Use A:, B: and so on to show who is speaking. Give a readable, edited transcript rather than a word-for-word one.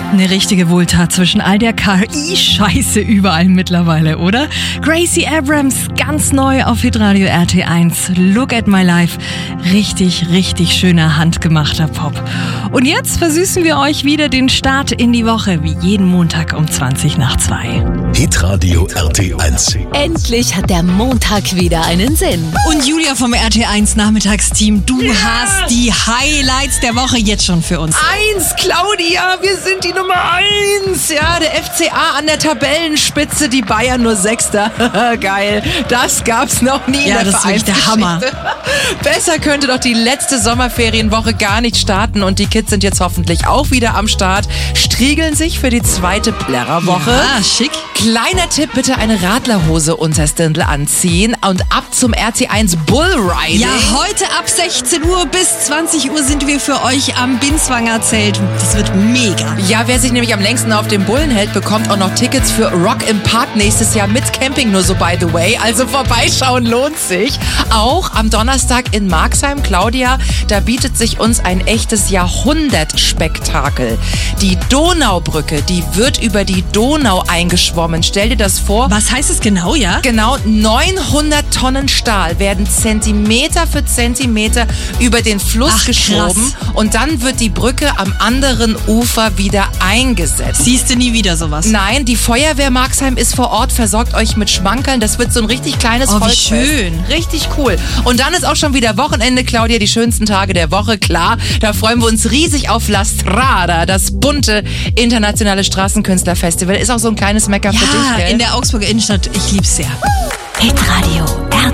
A: Eine richtige Wohltat zwischen all der KI-Scheiße überall mittlerweile, oder? Gracie Abrams, ganz neu auf Hitradio RT1. Look at my life. Richtig, richtig schöner, handgemachter Pop. Und jetzt versüßen wir euch wieder den Start in die Woche, wie jeden Montag um 2:20.
B: Hitradio RT1.
C: Endlich hat der Montag wieder einen Sinn.
A: Und Julia vom RT1 Nachmittagsteam, du hast die Highlights der Woche jetzt schon für uns.
D: 1, Claudia, wir sind die Nummer 1. Ja, der FCA an der Tabellenspitze, die Bayern nur Sechster. Geil, das gab's noch nie in der
A: das ist wirklich der Hammer.
D: Besser könnte doch die letzte Sommerferienwoche gar nicht starten und die Kids sind jetzt hoffentlich auch wieder am Start, striegeln sich für die zweite Plärrerwoche.
A: Ja, schick.
D: Kleiner Tipp, bitte eine Radlerhose unters Dirndl anziehen und ab zum RT1 Bullriding.
A: Ja, heute ab 16 Uhr bis 20 Uhr sind wir für euch am Binswanger Zelt. Das wird mega.
D: Ja, wer sich nämlich am längsten auf dem Bullen hält, bekommt auch noch Tickets für Rock im Park nächstes Jahr mit Camping, nur so by the way. Also vorbeischauen lohnt sich. Auch am Donnerstag in Marxheim, Claudia, da bietet sich uns ein echtes Jahrhundertspektakel. Die Donaubrücke, die wird über die Donau eingeschwommen. Stell dir das vor.
A: Was heißt es genau, ja?
D: Genau, 900 Tonnen Stahl werden Zentimeter für Zentimeter über den Fluss geschoben.
A: Krass.
D: Und dann wird die Brücke am anderen Ufer wieder eingesetzt.
A: Siehst du nie wieder sowas?
D: Nein, die Feuerwehr Marxheim ist vor Ort, versorgt euch mit Schmankerln. Das wird so ein richtig kleines
A: wie
D: Volksfest.
A: schön.
D: Richtig cool. Und dann ist auch schon wieder Wochenende, Claudia, die schönsten Tage der Woche, klar. Da freuen wir uns riesig auf La Strada, das bunte internationale Straßenkünstlerfestival. Ist auch so ein kleines Mecker für dich, gell?
A: In der Augsburger Innenstadt. Ich lieb's sehr.
C: Hitradio